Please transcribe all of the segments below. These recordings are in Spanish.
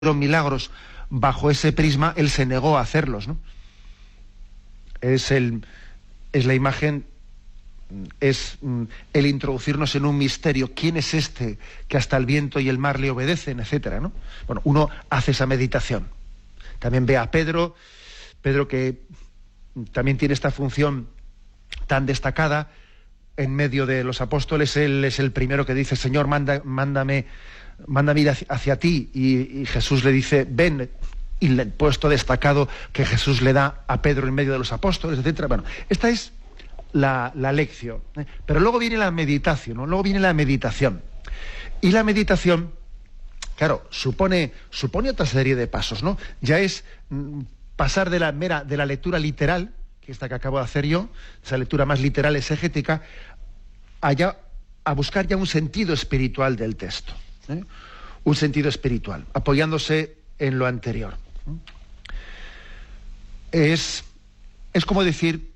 milagros bajo ese prisma, él se negó a hacerlos, ¿no? Es la imagen, es el introducirnos en un misterio. ¿Quién es este que hasta el viento y el mar le obedecen, etcétera, ¿no? Bueno, uno hace esa meditación. También ve a Pedro que también tiene esta función tan destacada en medio de los apóstoles. Él es el primero que dice: Señor, mándame ir hacia ti, y Jesús le dice: ven, y el puesto destacado que Jesús le da a Pedro en medio de los apóstoles, etcétera. Bueno, esta es la lección, ¿eh? Pero luego viene la meditación, ¿no? Luego viene la meditación. Y la meditación, claro, supone otra serie de pasos, ¿no? Ya es pasar de la lectura literal, que esta que acabo de hacer yo, esa lectura más literal, exegética, a buscar ya un sentido espiritual del texto, ¿eh? Un sentido espiritual, apoyándose en lo anterior. Es como decir,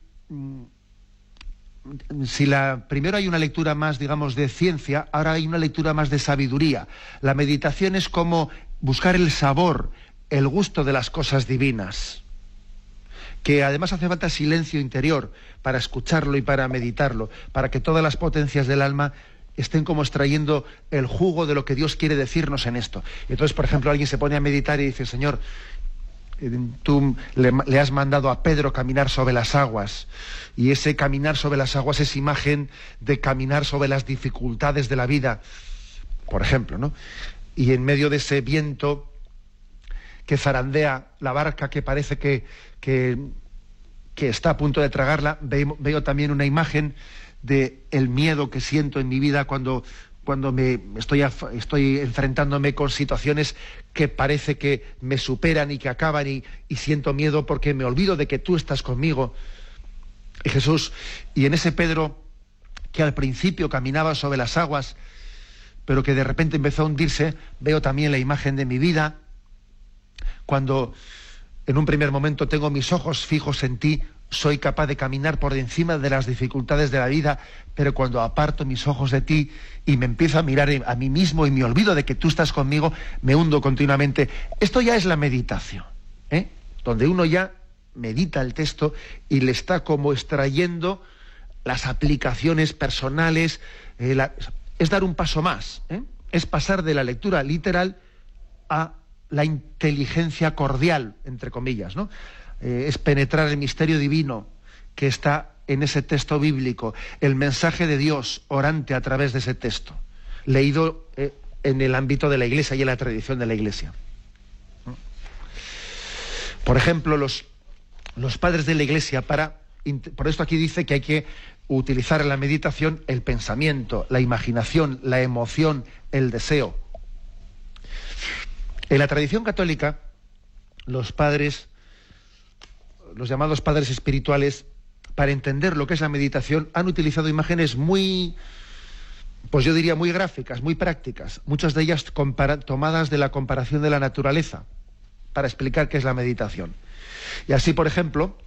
si primero hay una lectura más, digamos, de ciencia, ahora hay una lectura más de sabiduría. La meditación es como buscar el sabor, el gusto de las cosas divinas, que además hace falta silencio interior para escucharlo y para meditarlo, para que todas las potencias del alma estén como extrayendo el jugo de lo que Dios quiere decirnos en esto. Entonces, por ejemplo, alguien se pone a meditar y dice: Señor, tú le has mandado a Pedro caminar sobre las aguas, y ese caminar sobre las aguas es imagen de caminar sobre las dificultades de la vida, por ejemplo, ¿no? Y en medio de ese viento que zarandea la barca, que parece que está a punto de tragarla, veo también una imagen de el miedo que siento en mi vida cuando me estoy enfrentándome con situaciones que parece que me superan y que acaban, y siento miedo porque me olvido de que tú estás conmigo. Y Jesús, y en ese Pedro que al principio caminaba sobre las aguas, pero que de repente empezó a hundirse, veo también la imagen de mi vida, cuando en un primer momento tengo mis ojos fijos en ti, soy capaz de caminar por encima de las dificultades de la vida, pero cuando aparto mis ojos de ti y me empiezo a mirar a mí mismo y me olvido de que tú estás conmigo, me hundo continuamente. Esto ya es la meditación, ¿eh? Donde uno ya medita el texto y le está como extrayendo las aplicaciones personales, es dar un paso más, ¿eh? Es pasar de la lectura literal a la inteligencia cordial, entre comillas, ¿no? Es penetrar el misterio divino que está en ese texto bíblico, el mensaje de Dios orante a través de ese texto, leído en el ámbito de la Iglesia y en la tradición de la Iglesia. Por ejemplo, los padres de la Iglesia, por esto aquí dice que hay que utilizar en la meditación el pensamiento, la imaginación, la emoción, el deseo. En la tradición católica, los llamados padres espirituales, para entender lo que es la meditación, han utilizado imágenes muy, pues yo diría muy gráficas, muy prácticas, muchas de ellas tomadas de la comparación de la naturaleza, para explicar qué es la meditación. Y así, por ejemplo,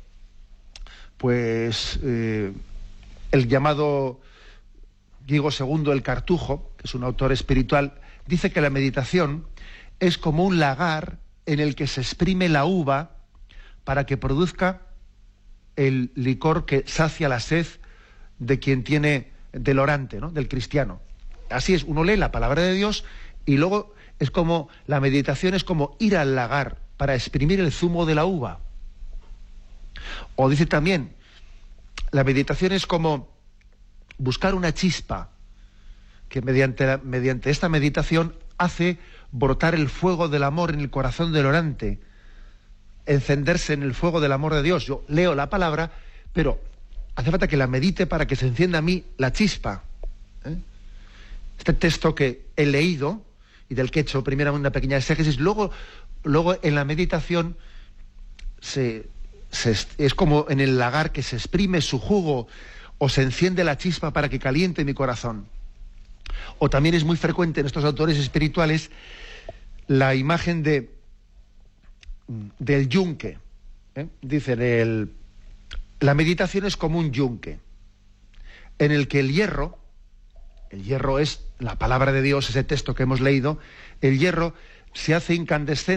pues el llamado Diego II el Cartujo, que es un autor espiritual, dice que la meditación es como un lagar en el que se exprime la uva para que produzca el licor que sacia la sed de quien tiene, del orante, ¿no? Del cristiano. Así es, uno lee la palabra de Dios y luego es como, la meditación es como ir al lagar para exprimir el zumo de la uva. O dice también, la meditación es como buscar una chispa que mediante esta meditación hace brotar el fuego del amor en el corazón del orante, encenderse en el fuego del amor de Dios. Yo leo la palabra, pero hace falta que la medite para que se encienda a mí la chispa, ¿eh? Este texto que he leído y del que he hecho primero una pequeña exégesis, luego en la meditación es como en el lagar que se exprime su jugo o se enciende la chispa para que caliente mi corazón. O también es muy frecuente en estos autores espirituales la imagen del yunque, ¿eh? Dicen, la meditación es como un yunque, en el que el hierro es la palabra de Dios, ese texto que hemos leído, el hierro se hace incandescente